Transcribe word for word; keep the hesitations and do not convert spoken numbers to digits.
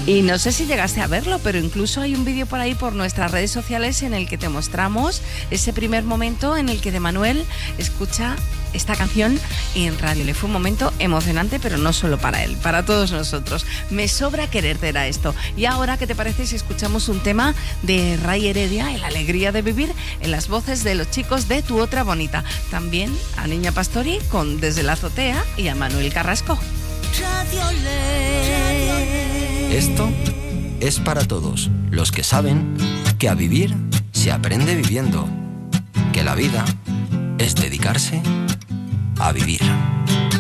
Y no sé si llegaste a verlo, pero incluso hay un vídeo por ahí por nuestras redes sociales en el que te mostramos ese primer momento en el que de Manuel escucha esta canción en radio. Le fue un momento emocionante, pero no solo para él, para todos nosotros. Me sobra quererte era esto. Y ahora, ¿qué te parece si escuchamos un tema de Ray Heredia, La alegría de vivir, en las voces de los chicos de Tu otra bonita? También a Niña Pastori con Desde la azotea y a Manuel Carrasco. Esto es para todos los que saben que a vivir se aprende viviendo, que la vida es dedicarse a vivir.